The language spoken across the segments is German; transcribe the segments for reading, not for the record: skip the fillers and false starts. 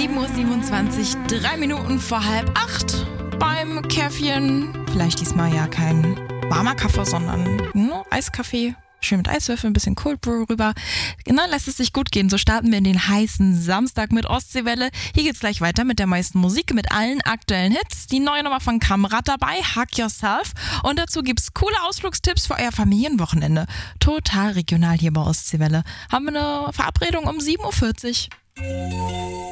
7:27 Uhr, 3 Minuten vor 7:30 beim Käffchen. Vielleicht diesmal ja kein warmer Kaffee, sondern Eiskaffee. Schön mit Eiswürfeln, ein bisschen Cold Brew rüber. Genau, lasst es sich gut gehen. So starten wir in den heißen Samstag mit Ostseewelle. Hier geht's gleich weiter mit der meisten Musik, mit allen aktuellen Hits. Die neue Nummer von Kamrat dabei, Hug Yourself. Und dazu gibt's coole Ausflugstipps für euer Familienwochenende. Total regional hier bei Ostseewelle. Haben wir eine Verabredung um 7:40 Uhr.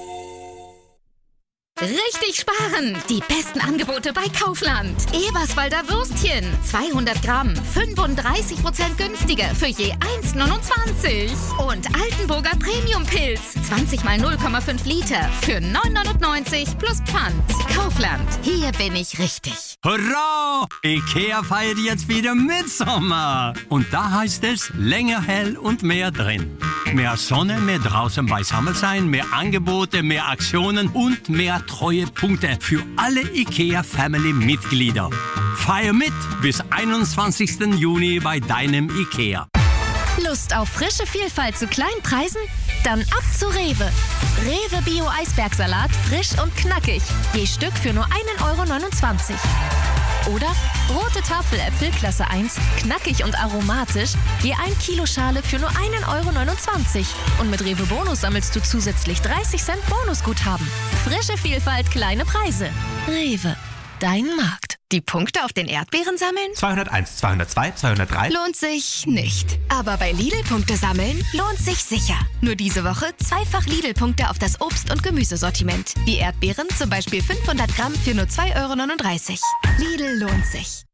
Richtig sparen! Die besten Angebote bei Kaufland. Eberswalder Würstchen, 200 Gramm, 35% günstiger für je 1,29. Und Altenburger Premium-Pilz, 20 mal 0,5 Liter für 9,99 plus Pfand. Kaufland, hier bin ich richtig. Hurra! IKEA feiert jetzt wieder Mitsommer. Und da heißt es länger hell und mehr drin. Mehr Sonne, mehr draußen beisammen sein, mehr Angebote, mehr Aktionen und mehr treue Punkte für alle IKEA-Family-Mitglieder. Feier mit bis 21. Juni bei deinem IKEA. Lust auf frische Vielfalt zu kleinen Preisen? Dann ab zu Rewe. Rewe Bio-Eisbergsalat, frisch und knackig. Je Stück für nur 1,29 €. Oder rote Tafeläpfel Klasse 1, knackig und aromatisch, je 1 Kilo Schale für nur 1,29 €. Und mit Rewe Bonus sammelst du zusätzlich 30 Cent Bonusguthaben. Frische Vielfalt, kleine Preise. Rewe, dein Markt. Die Punkte auf den Erdbeeren sammeln? 201, 202, 203. Lohnt sich nicht. Aber bei Lidl-Punkte sammeln lohnt sich sicher. Nur diese Woche zweifach Lidl-Punkte auf das Obst- und Gemüsesortiment. Die Erdbeeren zum Beispiel 500 Gramm für nur 2,39 €. Lidl lohnt sich.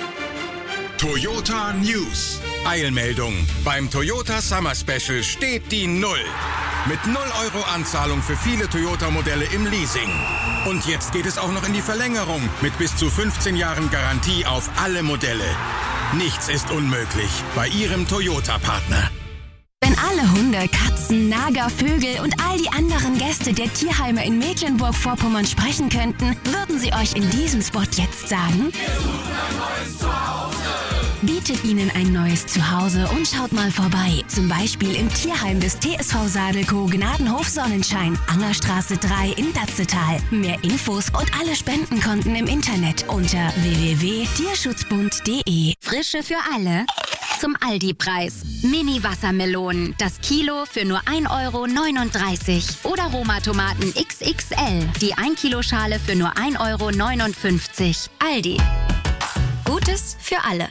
Toyota News. Eilmeldung. Beim Toyota Summer Special steht die 0. Mit 0 € Anzahlung für viele Toyota-Modelle im Leasing. Und jetzt geht es auch noch in die Verlängerung mit bis zu 15 Jahren Garantie auf alle Modelle. Nichts ist unmöglich bei Ihrem Toyota-Partner. Wenn alle Hunde, Katzen, Nager, Vögel und all die anderen Gäste der Tierheime in Mecklenburg-Vorpommern sprechen könnten, würden sie euch in diesem Spot jetzt sagen: Wir suchen ein neues Zuhause. Bietet ihnen ein neues Zuhause und schaut mal vorbei. Zum Beispiel im Tierheim des TSV Sadelkow Gnadenhof Sonnenschein, Angerstraße 3 in Datzetal. Mehr Infos und alle Spendenkonten im Internet unter www.tierschutzbund.de. Frische für alle zum Aldi-Preis. Mini-Wassermelonen, das Kilo für nur 1,39 € oder Roma-Tomaten XXL, die 1 Kilo Schale für nur 1,59 €. Aldi. Gutes für alle.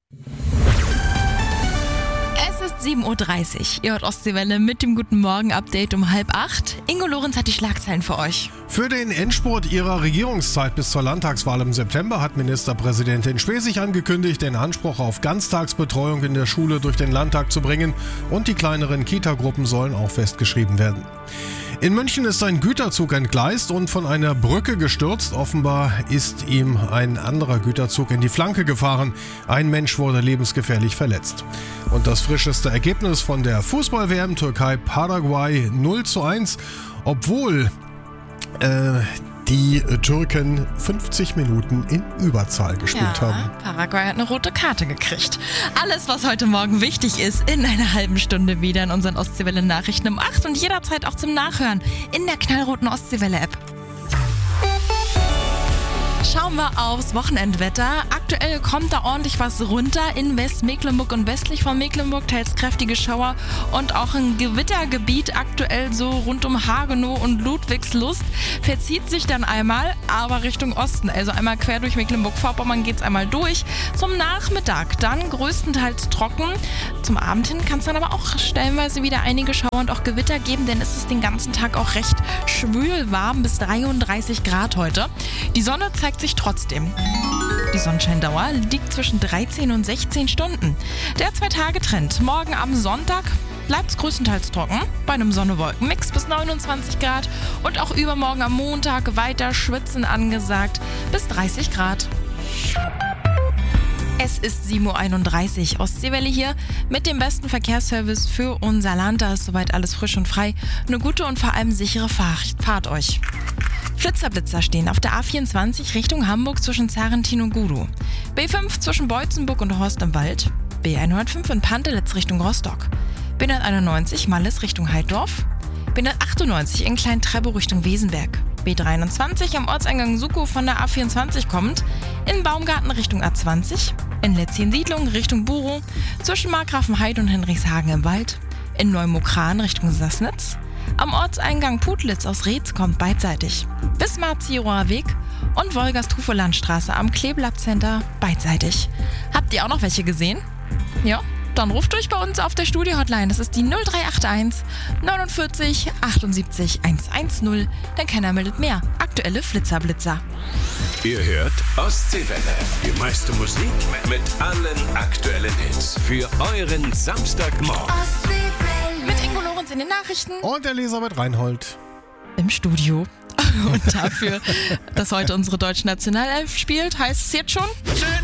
Es ist 7:30 Uhr. Ihr hört Ostseewelle mit dem Guten Morgen-Update um 7:30. Ingo Lorenz hat die Schlagzeilen für euch. Für den Endspurt ihrer Regierungszeit bis zur Landtagswahl im September hat Ministerpräsidentin Schwesig angekündigt, den Anspruch auf Ganztagsbetreuung in der Schule durch den Landtag zu bringen, und die kleineren Kitagruppen sollen auch festgeschrieben werden. In München ist ein Güterzug entgleist und von einer Brücke gestürzt. Offenbar ist ihm ein anderer Güterzug in die Flanke gefahren. Ein Mensch wurde lebensgefährlich verletzt. Und das frischeste Ergebnis von der Fußball-WM Türkei-Paraguay 0:1, obwohl die Türken 50 Minuten in Überzahl gespielt haben. Paraguay hat eine rote Karte gekriegt. Alles, was heute Morgen wichtig ist, in einer halben Stunde wieder in unseren Ostseewelle-Nachrichten um 8 und jederzeit auch zum Nachhören in der knallroten Ostseewelle-App. Schauen wir aufs Wochenendwetter. Aktuell kommt da ordentlich was runter. In Westmecklenburg und westlich von Mecklenburg teils kräftige Schauer und auch ein Gewittergebiet aktuell so rund um Hagenow und Ludwigslust. Verzieht sich dann einmal, aber Richtung Osten. Also einmal quer durch Mecklenburg-Vorpommern geht es einmal durch. Zum Nachmittag dann größtenteils trocken. Zum Abend hin kann es dann aber auch stellenweise wieder einige Schauer und auch Gewitter geben, denn es ist den ganzen Tag auch recht schwül warm, bis 33 Grad heute. Die Sonne zeigt sich trotzdem. Die Sonnenscheindauer liegt zwischen 13 und 16 Stunden. Der 2-Tage-Trend. Morgen am Sonntag bleibt es größtenteils trocken, bei einem Sonne-Wolken-Mix bis 29 Grad und auch übermorgen am Montag weiter Schwitzen angesagt bis 30 Grad. Es ist 7:31 Uhr. Ostseewelle hier mit dem besten Verkehrsservice für unser Land. Da ist soweit alles frisch und frei. Eine gute und vor allem sichere Fahrt euch. Flitzer stehen auf der A24 Richtung Hamburg zwischen Zarentin und Gudow. B5 zwischen Beutzenburg und Horst im Wald. B105 in Pantelitz Richtung Rostock. B191 Malles Richtung Heiddorf. B98 in Klein-Treptow Richtung Wesenberg. B23 am Ortseingang Sukow von der A24 kommt. In Baumgarten Richtung A20. In Letzien-Siedlung Richtung Burow. Zwischen Markgrafenheide und Henrichshagen im Wald. In Neumokran Richtung Sassnitz. Am Ortseingang Putlitz aus Reetz kommt beidseitig. Bis Marzirower Weg und Wolgast-Hufe-Landstraße am Kleeblatt-Center beidseitig. Habt ihr auch noch welche gesehen? Ja, dann ruft durch bei uns auf der Studio-Hotline. Das ist die 0381 49 78 110. Denn keiner meldet mehr. Aktuelle Flitzer-Blitzer. Ihr hört Ostseewelle. Die meiste Musik mit allen aktuellen Hits. Für euren Samstagmorgen. Mit Ingo Lorenz in den Nachrichten. Und Elisabeth Reinhold im Studio. Und dafür, dass heute unsere deutsche Nationalelf spielt, heißt es jetzt schon...